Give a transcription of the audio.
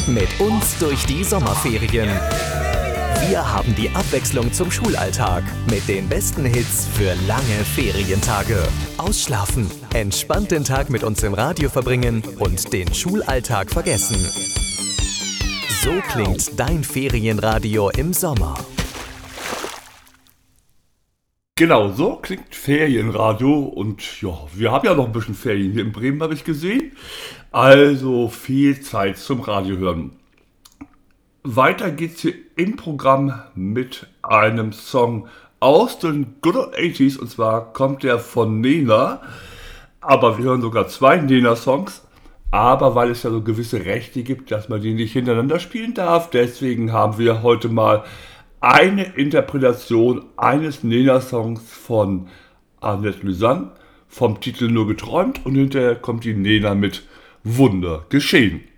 Mit uns durch die Sommerferien. Wir haben die Abwechslung zum Schulalltag mit den besten Hits für lange Ferientage. Ausschlafen, entspannt den Tag mit uns im Radio verbringen und den Schulalltag vergessen. So klingt dein Ferienradio im Sommer. Genau, so klingt Ferienradio und ja, wir haben ja noch ein bisschen Ferien hier in Bremen, habe ich gesehen. Also viel Zeit zum Radio hören. Weiter geht's hier im Programm mit einem Song aus den Good Old 80s und zwar kommt der von Nena. Aber wir hören sogar zwei Nena-Songs. Aber weil es ja so gewisse Rechte gibt, dass man die nicht hintereinander spielen darf, deswegen haben wir heute mal eine Interpretation eines Nena-Songs von Annette Lysanne vom Titel Nur geträumt und hinterher kommt die Nena mit Wunder geschehen.